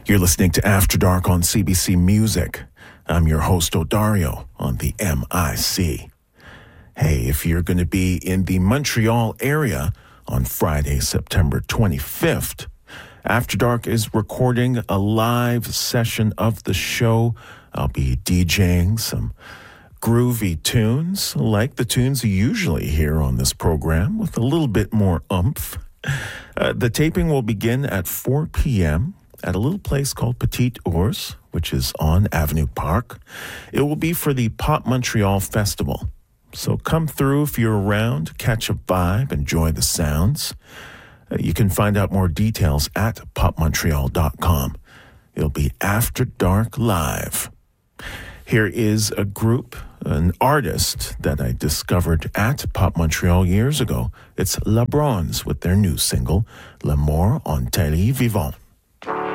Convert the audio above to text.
You're listening to After Dark on CBC Music. I'm your host, Odario, on the MIC. Hey, if you're going to be in the Montreal area on Friday, September 25th, After Dark is recording a live session of the show. I'll be DJing some groovy tunes, like the tunes you usually hear on this program, with a little bit more oomph. The taping will begin at 4 p.m. at a little place called Petit Ours, which is on Avenue Park. It will be for the Pop Montreal Festival. So come through if you're around, catch a vibe, enjoy the sounds. You can find out more details at popmontreal.com. It'll be After Dark Live. Here is a group, an artist that I discovered at Pop Montreal years ago. It's La Bronze with their new single, L'amour en télé vivant.